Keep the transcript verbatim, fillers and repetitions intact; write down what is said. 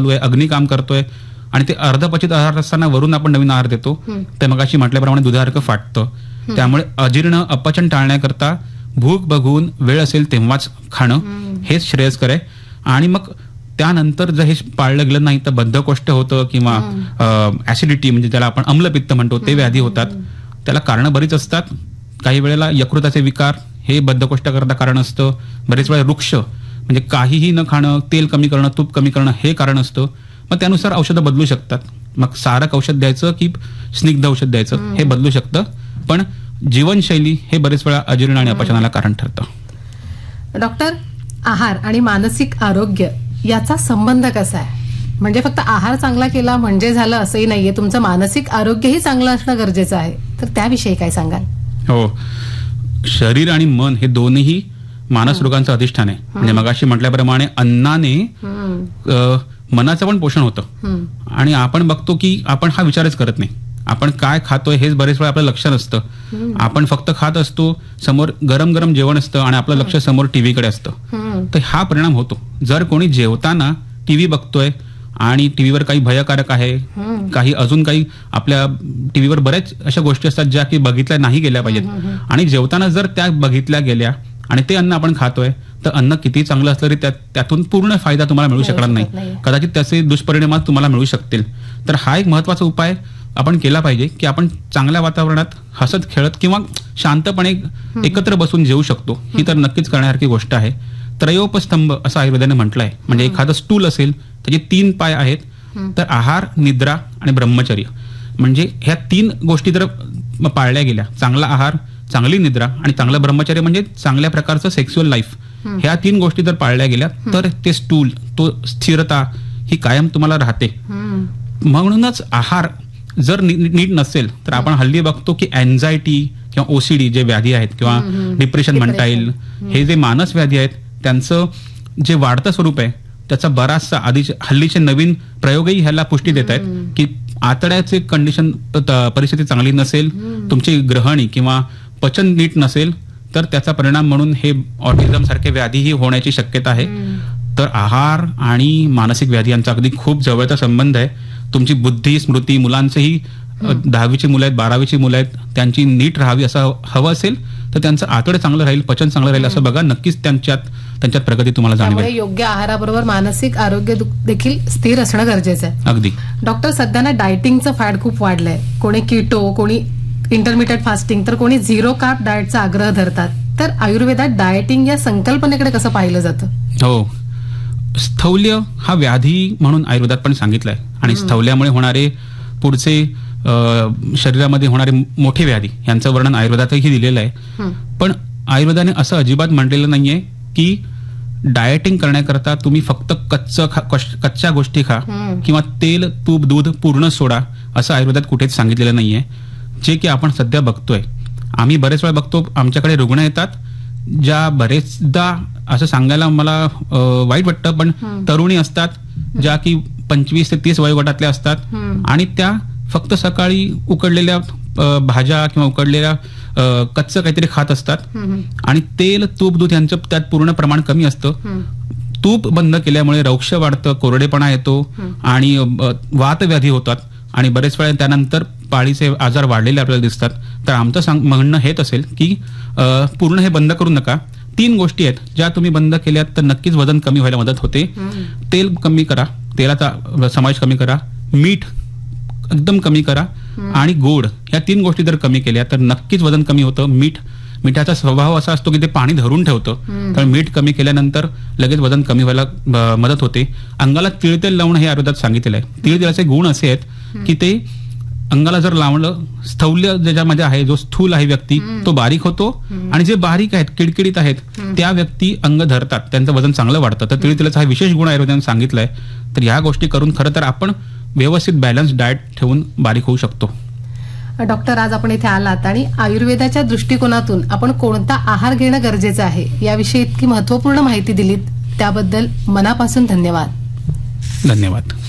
चालू आहे, अग्नी काम करतोय आणि ते अर्धपचित आहार असताना वरून आपण नवीन आहार देतो, ते मगाशी म्हटल्याप्रमाणे दुधासारखं फाटतं. त्यामुळे अजीर्ण अपचन टाळण्याकरता भूक बघून वेळ असेल तेव्हाच खाणं हेच श्रेयस्कर आहे. आणि मग त्यानंतर जर हे पाळलं गेलं नाही तर बद्धकोष्ठ होतं किंवा ऍसिडिटी म्हणजे त्याला आपण अम्लपित्त म्हणतो ते व्याधी होतात. त्याला कारणं बरीच असतात. काही वेळेला यकृताचे विकार हे बद्धकोष्ठाकरता कारण असतं. बरेच वेळा वृक्ष म्हणजे काहीही न खाणं, तेल कमी करणं, तूप कमी करणं हे कारण असतं. मग त्यानुसार औषधं बदलू शकतात. मग सारक औषध द्यायचं की स्निग्ध औषध द्यायचं हे बदलू शकतं. पण जीवनशैली हे बरेच वेळा अजीर्ण आणि अपचनाला कारण ठरतं. डॉक्टर, आहार आणि मानसिक आरोग्य याचा संबंध कसा आहे? म्हणजे फक्त आहार चांगला केला म्हणजे झालं असंही नाहीये, तुमचं मानसिक आरोग्यही चांगलं असणं गरजेचं आहे. तर त्याविषयी काय सांगाल? हो, शरीर आणि मन हे दोन्ही मानस रोगांचं अधिष्ठान आहे. म्हणजे मगाशी म्हटल्याप्रमाणे अन्नाने मनाचं पण पोषण होतं. आणि आपण बघतो की आपण हा विचारच करत नाही, आपण काय खातोय हेच बरेच वेळा आपलं लक्ष नसतं. आपण फक्त खात असतो, समोर गरम गरम जेवण असतं आणि आपलं लक्ष समोर टीव्हीकडे असतं. तर हा परिणाम होतो. जर कोणी जेवताना टीव्ही बघतोय आणि टीव्हीवर काही भयकारक आहे, काही अजून काही आपल्या टीव्हीवर बऱ्याच अशा गोष्टी असतात ज्या की बघितल्या नाही गेल्या पाहिजेत, आणि जेवताना जर त्या बघितल्या गेल्या आणि ते अन्न आपण खातोय तर अन्न किती चांगलं असलं तरी त्यातून पूर्ण फायदा तुम्हाला मिळू शकणार नाही. कदाचित त्याचे दुष्परिणाम तुम्हाला मिळू शकतील. तर हा एक महत्वाचा उपाय आपण केला पाहिजे की आपण चांगल्या वातावरणात हसत खेळत किंवा शांतपणे एकत्र बसून जेवू शकतो. ही तर नक्कीच करण्यासारखी गोष्ट आहे. त्रयोपस्तंभ असं आयुर्वेदाने म्हटलं आहे. म्हणजे एखादं स्टूल असेल त्याचे तीन पाय आहेत, तर आहार, निद्रा आणि ब्रह्मचर्य म्हणजे ह्या तीन गोष्टी जर पाळल्या गेल्या, चांगला आहार, चांगली निद्रा आणि चांगलं ब्रह्मचर्य म्हणजे चांगल्या प्रकारचं सेक्स्युअल लाईफ, ह्या तीन गोष्टी जर पाळल्या गेल्या तर ते स्टूल, तो स्थिरता ही कायम तुम्हाला राहते. म्हणूनच आहार जर नीट नसेल तर आपण हल्ली बघतो की अँझायटी किंवा ओसीडी जे व्याधी आहेत किंवा डिप्रेशन म्हणता येईल, हे जे मानस व्याधी आहेत त्यांचं जे वाढतं स्वरूप आहे त्याचा बराचसा आधी हल्लीचे नवीन प्रयोगही ह्याला पुष्टी देत आहेत की आतड्याचे कंडिशन परिस्थिती चांगली नसेल, तुमची ग्रहणी किंवा पचन नीट नसेल तर त्याचा परिणाम म्हणून हे ऑटिझम सारखे व्याधीही होण्याची शक्यता आहे. तर आहार आणि मानसिक व्याधी यांचा अगदी खूप जवळचा संबंध आहे. तुमची बुद्धी, स्मृती, मुलांचेही दहावीची मुलं आहेत, बारावीची मुलं आहेत, त्यांची नीट राहावी असं हवं असेल तर त्यांचं आतडं चांगलं राहील, पचन चांगलं राहील असं बघा, नक्कीच त्यांच्यात त्यांच्यात प्रगती तुम्हाला जाणवेल. योग्य आहाराबरोबर मानसिक आरोग्य देखील स्थिर असणं गरजेचं आहे. अगदी. डॉक्टर, सध्या ना डायटिंगचं फॅड खूप वाढलंय. कोणी कीटो, कोणी इंटरमिडिएट फास्टिंग, तर कोणी झिरो कार्ब डाएटचा आग्रह धरतात. तर आयुर्वेदात डाएटिंग या संकल्पनेकडे कसं पाहिलं जातं? हो, स्थौल्य हा व्याधी म्हणून आयुर्वेदात पण सांगितलंय आणि स्थौल्यामुळे होणारे पुढचे शरीरामध्ये होणारे मोठे व्याधी यांचं वर्णन आयुर्वेदातही दिलेलं आहे. पण आयुर्वेदाने असं अजिबात म्हटलेलं नाहीये की डाएटिंग करण्याकरता तुम्ही फक्त कच्चं कच्च्या गोष्टी खा किंवा तेल, तूप, दूध पूर्ण सोडा असं आयुर्वेदात कुठेच सांगितलेलं नाहीये. जे की आपण सध्या बघतोय, आम्ही बरेच वेळा बघतो आमच्याकडे रुग्ण येतात ज्या बरेचदा असं सांगायला मला वाईट वाटतं पण तरुणी असतात ज्या की पंचवीस ते तीस वयोगटातल्या असतात आणि त्या फक्त सकाळी उकडलेल्या भाज्या किंवा उकडलेल्या कच्चं काहीतरी खात असतात आणि तेल, तूप, दूध यांचं त्यात पूर्ण प्रमाण कमी असतं. तूप बंद केल्यामुळे रौक्ष वाढतं, कोरडेपणा येतो आणि वातव्याधी होतात आणि बरेच वेळा त्यानंतर पाळीचे आजार वाढलेले आपल्याला दिसतात. तर आमचं म्हणणं हेच असेल की पूर्ण हे बंद करू नका. तीन गोष्टी आहेत ज्या तुम्ही बंद केल्यात तर नक्कीच वजन कमी व्हायला मदत होते. तेल कमी करा, तेलाचा समावेश कमी करा, मीठ एकदम कमी करा आणि गोड, ह्या तीन गोष्टी जर कमी केल्या तर नक्कीच वजन कमी होतं. मीठ मिठाचा स्वभाव असा असतो की ते पाणी धरून ठेवतं, तर मीठ कमी केल्यानंतर लगेच वजन कमी व्हायला मदत होते. अंगाला तिळतेल लावणं हे आयुर्वेदात सांगितलेलं आहे. तिळतेलाचे गुण असे आहेत की ते अंगाला जर लावलं, स्थौल्य ज्याच्यामध्ये आहे, जो स्थूल आहे व्यक्ती तो बारीक होतो आणि जे बारीक आहेत, किडकिडीत आहेत, त्या व्यक्ती अंग धरतात, त्यांचं वजन चांगलं वाढतं. तर तिळतेलाचा हा विशेष गुण आयुर्वेदाने सांगितलाय. तर ह्या गोष्टी करून खरं तर आपण व्यवस्थित बॅलन्स डाएट ठेवून बारीक होऊ शकतो. डॉक्टर, आज आपण इथे आलात आणि आयुर्वेदाच्या दृष्टिकोनातून आपण कोणता आहार घेणं गरजेचं आहे याविषयी इतकी महत्वपूर्ण माहिती दिलीत, त्याबद्दल मनापासून धन्यवाद. धन्यवाद.